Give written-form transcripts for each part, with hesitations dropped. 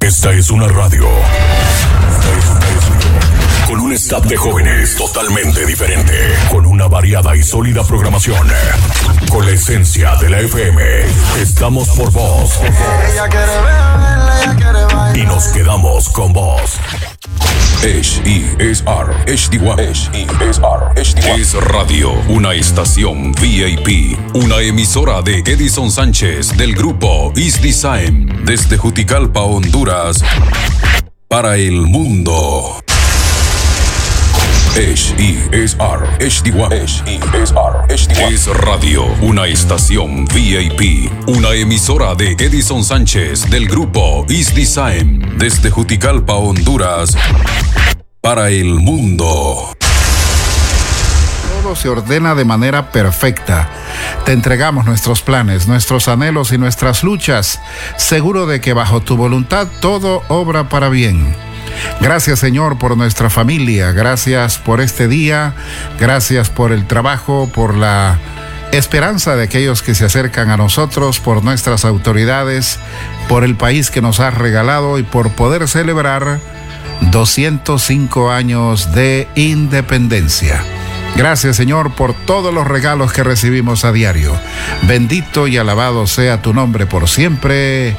Esta es una radio. Con un staff de jóvenes totalmente diferente. Con una variada y sólida programación. Con la esencia de la FM. Estamos por vos. Y nos quedamos con vos. HESR Es Radio, una estación VIP, una emisora de Edison Sánchez del grupo Is Design, desde Juticalpa, Honduras, para el mundo. Es Radio, una estación VIP, una emisora de Edison Sánchez del grupo Is Design, desde Juticalpa, Honduras, para el mundo. Todo se ordena de manera perfecta. Te entregamos nuestros planes, nuestros anhelos y nuestras luchas, seguro de que bajo tu voluntad todo obra para bien. Gracias, Señor, por nuestra familia, gracias por este día, gracias por el trabajo, por la esperanza de aquellos que se acercan a nosotros, por nuestras autoridades, por el país que nos has regalado y por poder celebrar 205 años de independencia. Gracias, Señor, por todos los regalos que recibimos a diario. Bendito y alabado sea tu nombre por siempre.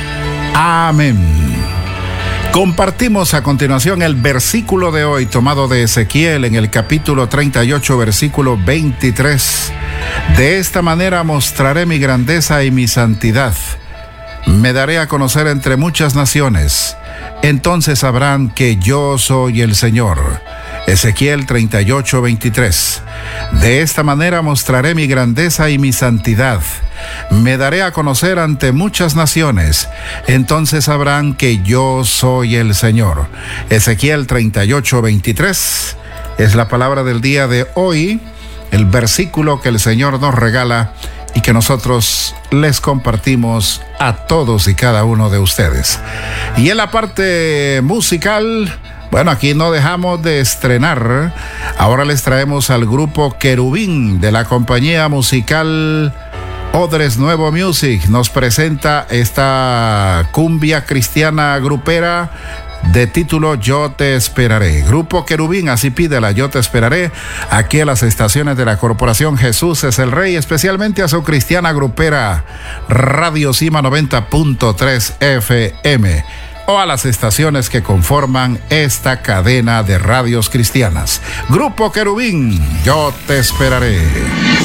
Amén. Compartimos a continuación el versículo de hoy tomado de Ezequiel en el capítulo 38, versículo 23. De esta manera mostraré mi grandeza y mi santidad. Me daré a conocer entre muchas naciones. Entonces sabrán que yo soy el Señor. Ezequiel 38, 23. De esta manera mostraré mi grandeza y mi santidad. Me daré a conocer ante muchas naciones. Entonces sabrán que yo soy el Señor. Ezequiel 38, 23 es la palabra del día de hoy, el versículo que el Señor nos regala y que nosotros les compartimos a todos y cada uno de ustedes. Y en la parte musical, bueno, aquí no dejamos de estrenar. Ahora les traemos al grupo Querubín de la compañía musical Odres Nuevo Music. Nos presenta esta cumbia cristiana grupera de título Yo Te Esperaré. Grupo Querubín, así pídela, Yo Te Esperaré, aquí a las estaciones de la Corporación Jesús es el Rey, especialmente a su cristiana grupera Radio Cima 90.3 FM, o a las estaciones que conforman esta cadena de radios cristianas. Grupo Querubín, Yo Te Esperaré.